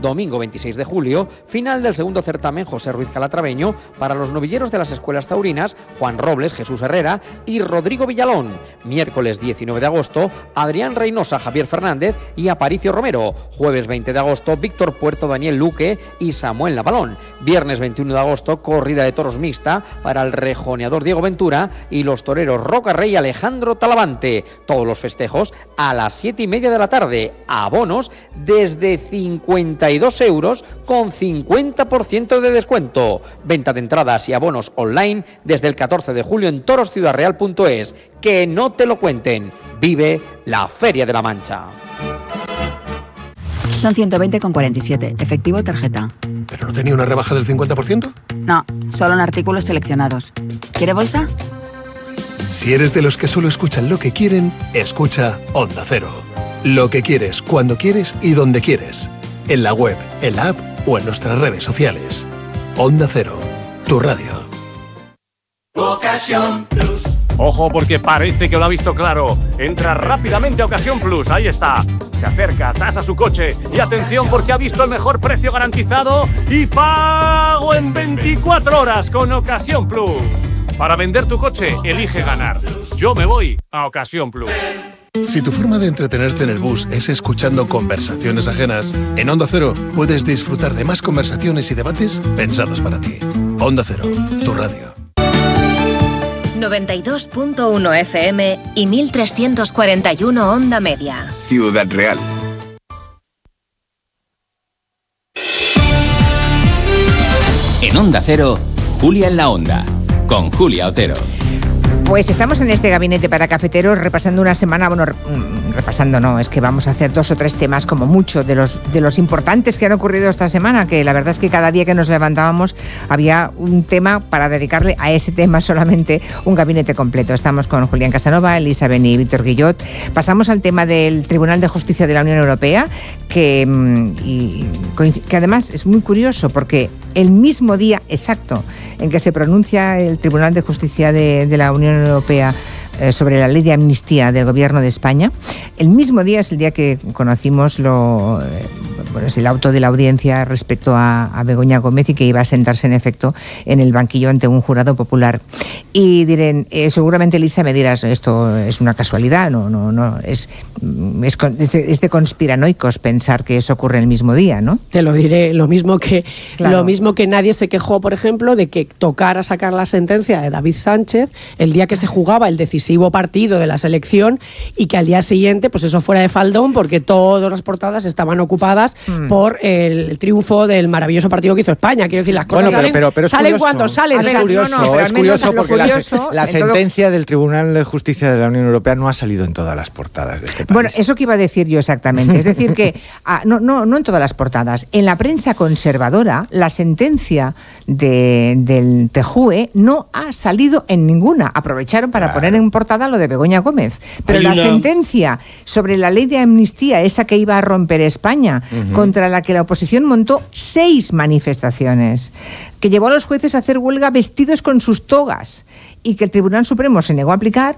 Domingo 26 de julio, final del segundo certamen José Ruiz Calatraveño para los novilleros de las escuelas taurinas Juan Robles, Jesús Herrera y Rodrigo Villalón. Miércoles 19 de agosto, Adrián Reynosa, Javier Fernández y Aparicio Romero. Jueves 20 de agosto, Víctor Puerto, Daniel Luque y Samuel Navalón. Viernes 21 de agosto, corrida de toros mixta para el rejoneador Diego Ventura y los toreros Roca Rey y Alejandro Talavante. Todos los festejos a las 7:30 de la tarde. Abonos desde 52 euros con 50% de descuento. Venta de entradas y abonos online desde el 14 de julio en torosciudadreal.es. Que no te lo cuenten. Vive la Feria de la Mancha. Son 120,47. Efectivo o tarjeta. ¿Pero no tenía una rebaja del 50%? No, solo en artículos seleccionados. ¿Quiere bolsa? Si eres de los que solo escuchan lo que quieren, escucha Onda Cero. Lo que quieres, cuando quieres y donde quieres. En la web, en la app o en nuestras redes sociales. Onda Cero, tu radio. Ocasión Plus. Ojo, porque parece que lo ha visto claro. Entra rápidamente a Ocasión Plus, ahí está. Se acerca, tasa su coche y atención porque ha visto el mejor precio garantizado y pago en 24 horas con Ocasión Plus. Para vender tu coche, elige ganar. Yo me voy a Ocasión Plus. Si tu forma de entretenerte en el bus es escuchando conversaciones ajenas, en Onda Cero puedes disfrutar de más conversaciones y debates pensados para ti. Onda Cero, tu radio. 92.1 FM y 1341 Onda Media. Ciudad Real. En Onda Cero, Julia en la Onda, con Julia Otero. Pues estamos en este gabinete para cafeteros repasando una semana, repasando no, es que vamos a hacer 2 o 3 temas como mucho de los importantes que han ocurrido esta semana, que la verdad es que cada día que nos levantábamos había un tema para dedicarle a ese tema solamente un gabinete completo. Estamos con Julián Casanova, Elisa Beni y Víctor Guillot. Pasamos al tema del Tribunal de Justicia de la Unión Europea, que además es muy curioso porque el mismo día exacto en que se pronuncia el Tribunal de Justicia de la Unión Europea sobre la ley de amnistía del Gobierno de España, el mismo día es el día que conocimos es el auto de la audiencia respecto a Begoña Gómez y que iba a sentarse en efecto en el banquillo ante un jurado popular. Y dirán, seguramente Elisa me dirás, esto es una casualidad, no es de conspiranoicos pensar que eso ocurre el mismo día, ¿no? Te lo diré, lo mismo que nadie se quejó, por ejemplo, de que tocara sacar la sentencia de David Sánchez el día que se jugaba el decisivo partido de la selección y que al día siguiente, pues eso fuera de faldón porque todas las portadas estaban ocupadas por el triunfo del maravilloso partido que hizo España. Quiero decir, las cosas salen cuando salen. Es curioso porque la sentencia del Tribunal de Justicia de la Unión Europea no ha salido en todas las portadas de este país. Bueno, eso que iba a decir yo exactamente. Es decir, que no en todas las portadas. En la prensa conservadora, la sentencia del TJUE no ha salido en ninguna. Aprovecharon para poner en portada lo de Begoña Gómez. Pero sentencia sobre la ley de amnistía, esa que iba a romper España, contra la que la oposición montó 6 manifestaciones, que llevó a los jueces a hacer huelga vestidos con sus togas y que el Tribunal Supremo se negó a aplicar,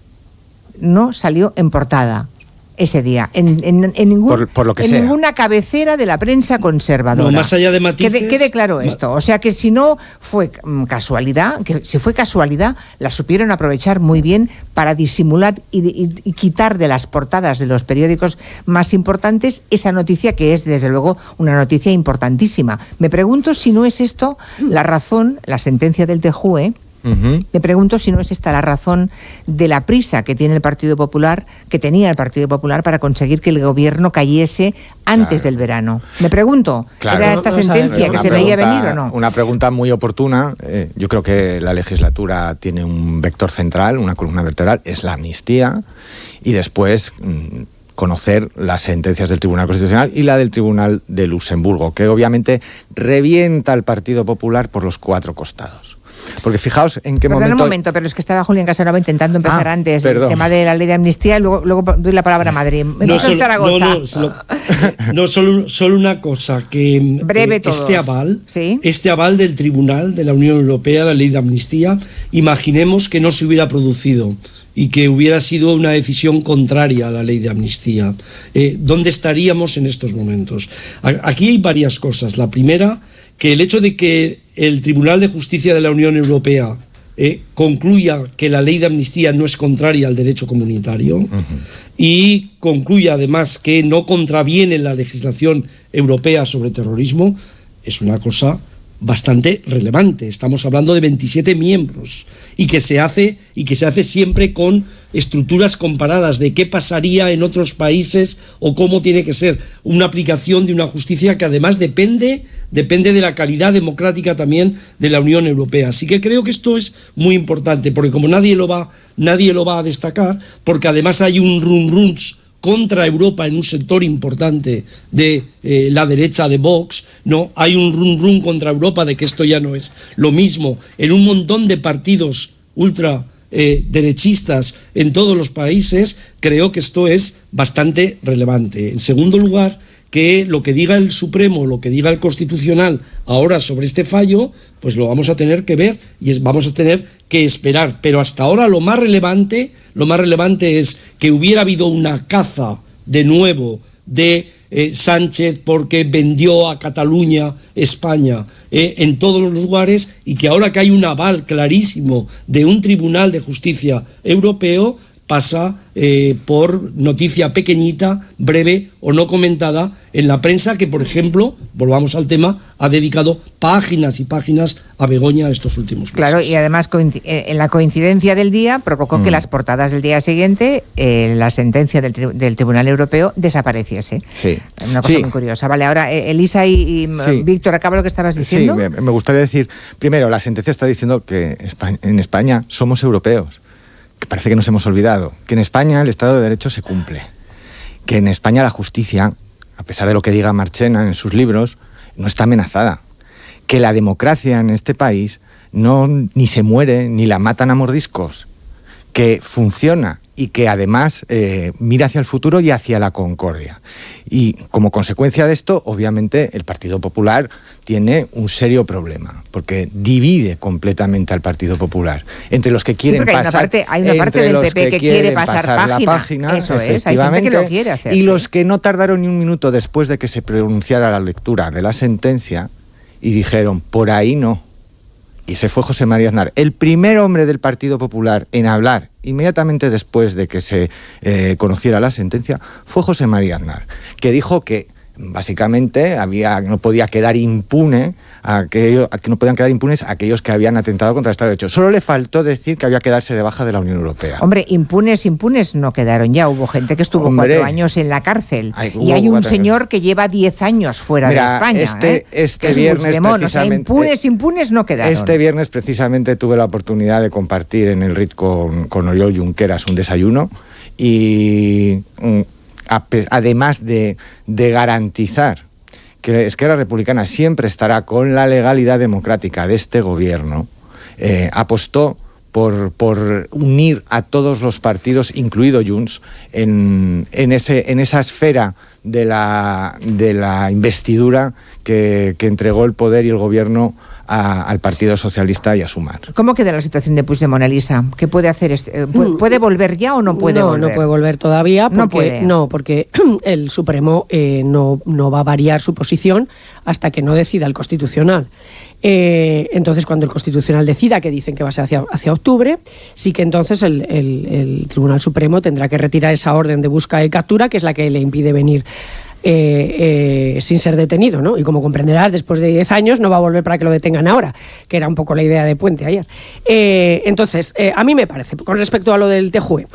no salió en portada ese día, en ninguna cabecera de la prensa conservadora. No, más allá de matices... Quede claro esto. O sea que si no fue casualidad, si fue casualidad, la supieron aprovechar muy bien para disimular y quitar de las portadas de los periódicos más importantes esa noticia que es, desde luego, una noticia importantísima. Me pregunto si no es esto la razón, la sentencia del TJUE. Me pregunto si no es esta la razón de la prisa que tenía el Partido Popular para conseguir que el gobierno cayese antes del verano. Me pregunto, ¿era esta sentencia que se veía venir o no? Una pregunta muy oportuna. Yo creo que la legislatura tiene un vector central, una columna vertebral, es la amnistía, y después conocer las sentencias del Tribunal Constitucional y la del Tribunal de Luxemburgo, que obviamente revienta al Partido Popular por los 4 costados. Porque fijaos en qué momento... un momento, pero es que estaba Julián Casanova intentando empezar antes el tema de la ley de amnistía y luego doy la palabra a Madrid. Solo una cosa, que breve este aval del Tribunal de la Unión Europea, la ley de amnistía, imaginemos que no se hubiera producido y que hubiera sido una decisión contraria a la ley de amnistía. ¿Dónde estaríamos en estos momentos? Aquí hay varias cosas. La primera, que el hecho de que el Tribunal de Justicia de la Unión Europea concluya que la ley de amnistía no es contraria al derecho comunitario y concluya además que no contraviene la legislación europea sobre terrorismo, es una cosa bastante relevante. Estamos hablando de 27 miembros y que se hace siempre con estructuras comparadas de qué pasaría en otros países o cómo tiene que ser una aplicación de una justicia que además depende de la calidad democrática también de la Unión Europea. Así que creo que esto es muy importante, porque como nadie lo va a destacar, porque además hay un run-runs contra Europa en un sector importante de la derecha de Vox, no hay un run contra Europa de que esto ya no es lo mismo en un montón de partidos ultra derechistas en todos los países. Creo que esto es bastante relevante. En segundo lugar, que lo que diga el Supremo, lo que diga el Constitucional ahora sobre este fallo, pues lo vamos a tener que ver y vamos a tener que esperar. Pero hasta ahora lo más relevante es que hubiera habido una caza de nuevo de Sánchez porque vendió a Cataluña, España, en todos los lugares, y que ahora que hay un aval clarísimo de un Tribunal de Justicia Europeo, pasa por noticia pequeñita, breve o no comentada en la prensa, que por ejemplo, volvamos al tema, ha dedicado páginas y páginas a Begoña estos últimos meses. Claro, y además en la coincidencia del día provocó que las portadas del día siguiente, la sentencia del Tribunal Europeo desapareciese. Sí. Una cosa muy curiosa. Vale, ahora Elisa y Víctor, acaba lo que estabas diciendo. Sí, me gustaría decir, primero, la sentencia está diciendo que en España somos europeos, que parece que nos hemos olvidado, que en España el Estado de Derecho se cumple, que en España la justicia, a pesar de lo que diga Marchena en sus libros, no está amenazada, que la democracia en este país ni se muere ni la matan a mordiscos, que funciona y que además mira hacia el futuro y hacia la concordia. Y como consecuencia de esto, obviamente, el Partido Popular tiene un serio problema, porque divide completamente al Partido Popular. Entre los que quieren pasar... Hay una parte del PP que quiere pasar la página, eso es, hay gente que lo quiere hacer. Y los que no tardaron ni un minuto después de que se pronunciara la lectura de la sentencia y dijeron, por ahí no. Y ese fue José María Aznar, el primer hombre del Partido Popular en hablar inmediatamente después de que se conociera la sentencia, fue José María Aznar, que dijo que básicamente no podía quedar impune que no podían quedar impunes aquellos que habían atentado contra el Estado de Derecho. Solo le faltó decir que había que darse de baja de la Unión Europea. Hombre, impunes no quedaron ya. Hubo gente que estuvo 4 años en la cárcel. Y hay un señor que lleva 10 años fuera de España. Este viernes precisamente... O sea, impunes no quedaron. Este viernes precisamente tuve la oportunidad de compartir en el RIT con Oriol Junqueras un desayuno y... además de garantizar que Esquerra Republicana siempre estará con la legalidad democrática de este gobierno, apostó por unir a todos los partidos, incluido Junts, en esa esfera de la investidura que entregó el poder y el gobierno al Partido Socialista y a Sumar. ¿Cómo queda la situación de Puigdemont, Elisa? ¿Qué puede hacer? ¿Puede volver ya o no puede volver? No puede volver todavía porque el Supremo no va a variar su posición hasta que no decida el Constitucional. Entonces, cuando el Constitucional decida, que dicen que va a ser hacia octubre, sí que entonces el Tribunal Supremo tendrá que retirar esa orden de busca y captura, que es la que le impide venir sin ser detenido, ¿no? Y como comprenderás, después de 10 años no va a volver para que lo detengan ahora, que era un poco la idea de Puente ayer. Entonces, a mí me parece, con respecto a lo del TJUE,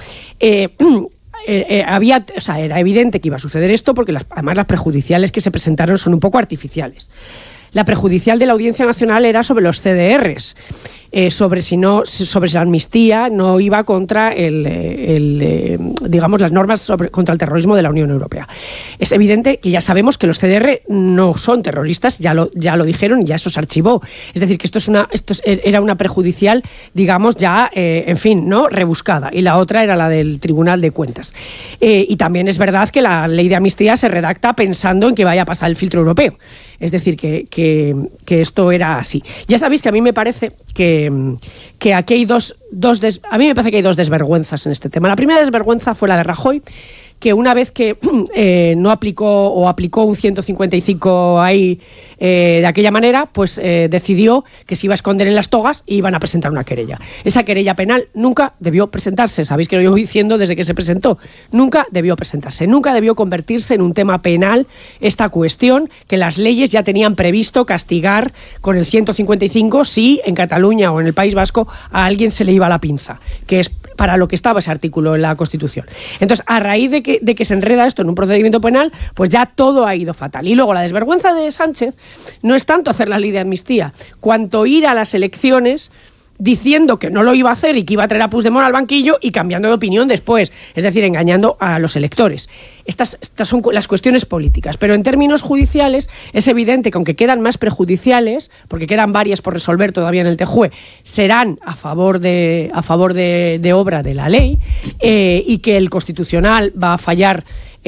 era evidente que iba a suceder esto porque además las prejudiciales que se presentaron son un poco artificiales. La prejudicial de la Audiencia Nacional era sobre los CDRs, sobre si la amnistía no iba contra digamos, las normas contra el terrorismo de la Unión Europea. Es evidente que ya sabemos que los CDR no son terroristas, ya lo dijeron y ya eso se archivó. Es decir, que esto era una prejudicial, digamos, ya, ¿no? Rebuscada. Y la otra era la del Tribunal de Cuentas. Y también es verdad que la ley de amnistía se redacta pensando en que vaya a pasar el filtro europeo. Es decir, que esto era así. Ya sabéis que a mí me parece que que aquí hay a mí me parece que hay dos desvergüenzas en este tema. La primera desvergüenza fue la de Rajoy, que una vez que no aplicó o aplicó un 155 ahí de aquella manera, pues decidió que se iba a esconder en las togas y iban a presentar una querella. Esa querella penal nunca debió presentarse, sabéis que lo llevo diciendo desde que se presentó, nunca debió presentarse, nunca debió convertirse en un tema penal esta cuestión, que las leyes ya tenían previsto castigar con el 155 si en Cataluña o en el País Vasco a alguien se le iba la pinza, que es para lo que estaba ese artículo en la Constitución. Entonces, a raíz de que se enreda esto en un procedimiento penal, pues ya todo ha ido fatal. Y luego la desvergüenza de Sánchez no es tanto hacer la ley de amnistía, cuanto ir a las elecciones diciendo que no lo iba a hacer y que iba a traer a Puigdemont al banquillo y cambiando de opinión después, es decir, engañando a los electores. Estas son las cuestiones políticas, pero en términos judiciales es evidente que aunque quedan más prejudiciales, porque quedan varias por resolver todavía en el TJUE, serán a favor de obra de la ley, y que el Constitucional va a fallar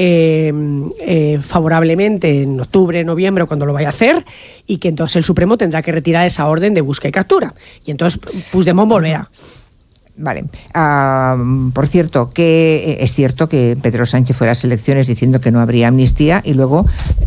favorablemente en octubre, noviembre, cuando lo vaya a hacer, y que entonces el Supremo tendrá que retirar esa orden de busca y captura, y entonces Puigdemont volverá. Vale. Por cierto, que es cierto que Pedro Sánchez fue a las elecciones diciendo que no habría amnistía y luego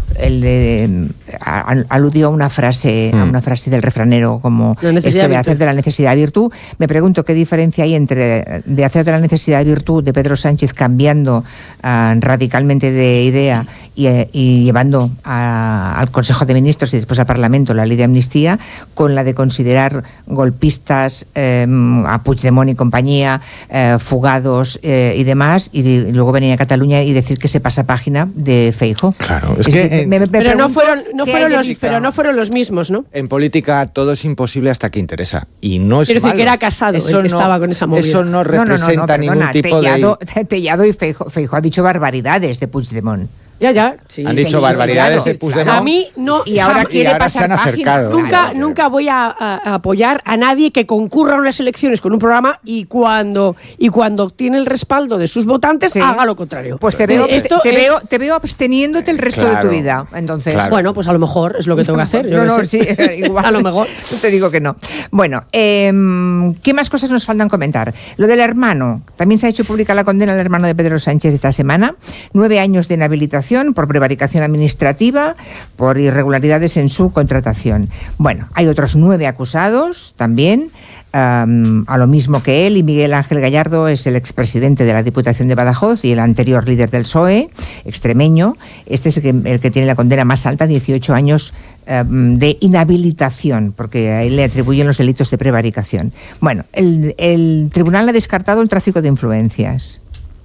él aludió a una frase del refranero como esto de hacer de la necesidad virtud. Me pregunto qué diferencia hay entre de hacer de la necesidad virtud de Pedro Sánchez cambiando radicalmente de idea y llevando al Consejo de Ministros y después al Parlamento la ley de amnistía, con la de considerar golpistas a Puigdemont y compañía, fugados y demás, y luego venir a Cataluña y decir que se pasa página de Feijóo. Claro, es que pero no fueron los mismos, ¿no? En política todo es imposible hasta que interesa, y no es Quiero decir malo. que era Casado eso el que estaba con esa movida. Eso no representa ningún tipo Tellado y Feijóo ha dicho barbaridades de Puigdemont. Ya. Sí. Han dicho barbaridades de Puigdemont. A mí no. Y ahora quiere pasar se han acercado. Nunca voy a apoyar a nadie que concurra a unas elecciones con un programa y cuando obtiene el respaldo de sus votantes haga lo contrario. Pues te veo absteniéndote el resto de tu vida. Entonces, bueno, pues a lo mejor es lo que tengo que hacer. Sí, igual. A lo mejor. Te digo que no. Bueno, ¿qué más cosas nos faltan comentar? Lo del hermano. También se ha hecho pública la condena al hermano de Pedro Sánchez esta semana. 9 años de inhabilitación por prevaricación administrativa, por irregularidades en su contratación. Bueno, hay otros 9 acusados también, a lo mismo que él, y Miguel Ángel Gallardo es el expresidente de la Diputación de Badajoz y el anterior líder del PSOE, extremeño. Este es el que tiene la condena más alta, 18 años de inhabilitación, porque a él le atribuyen los delitos de prevaricación. Bueno, el tribunal ha descartado el tráfico de influencias.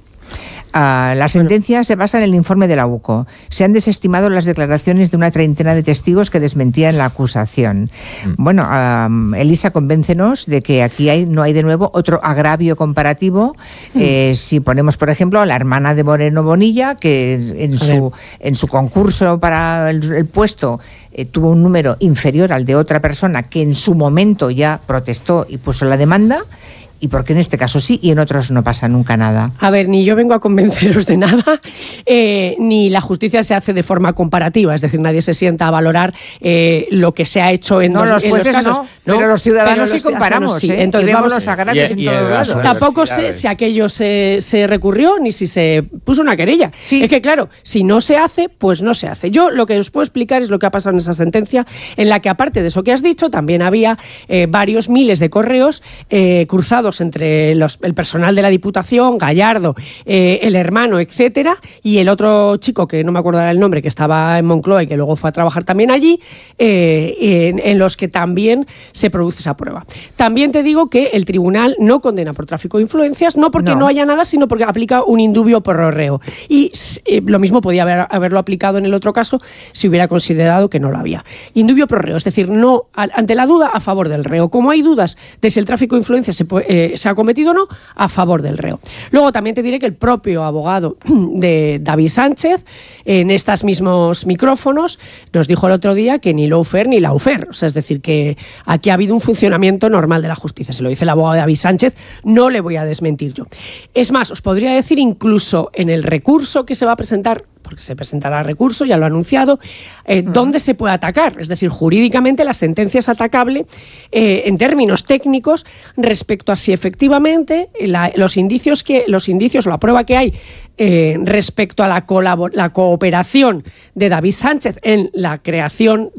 La sentencia se basa en el informe de la UCO. Se han desestimado las declaraciones de una treintena de testigos que desmentían la acusación. Bueno, Elisa, convéncenos de que aquí no hay de nuevo otro agravio comparativo. Si ponemos, por ejemplo, a la hermana de Moreno Bonilla, que en su concurso para el puesto tuvo un número inferior al de otra persona que en su momento ya protestó y puso la demanda. ¿Y por qué en este caso sí y en otros no pasa nunca nada? A ver, ni yo vengo a convenceros de nada, ni la justicia se hace de forma comparativa, es decir, nadie se sienta a valorar lo que se ha hecho en los casos. No, pero los ciudadanos sí comparamos, sí. Entonces, y vemos los agravios en todos lados. Tampoco sé si aquello se recurrió ni si se puso una querella. Sí. Es que claro, si no se hace, pues no se hace. Yo lo que os puedo explicar es lo que ha pasado en esa sentencia, en la que aparte de eso que has dicho, también había varios miles de correos cruzados entre el personal de la Diputación, Gallardo, el hermano, etcétera, y el otro chico, que no me acuerdo el nombre, que estaba en Moncloa y que luego fue a trabajar también allí, en los que también se produce esa prueba. También te digo que el tribunal no condena por tráfico de influencias, no porque no haya nada, sino porque aplica un indubio pro reo. Y lo mismo podía haberlo aplicado en el otro caso si hubiera considerado que no lo había. Indubio pro reo, es decir, no ante la duda a favor del reo. Como hay dudas de si el tráfico de influencias se ha cometido o no, a favor del reo. Luego también te diré que el propio abogado de David Sánchez, en estos mismos micrófonos, nos dijo el otro día que ni lawfare ni lawfare. O sea, es decir, que aquí ha habido un funcionamiento normal de la justicia. Se lo dice el abogado de David Sánchez, no le voy a desmentir yo. Es más, os podría decir incluso en el recurso que se va a presentar, porque se presentará recurso, ya lo ha anunciado, dónde se puede atacar. Es decir, jurídicamente la sentencia es atacable en términos técnicos respecto a si efectivamente los indicios o la prueba que hay respecto a la cooperación de David Sánchez en la creación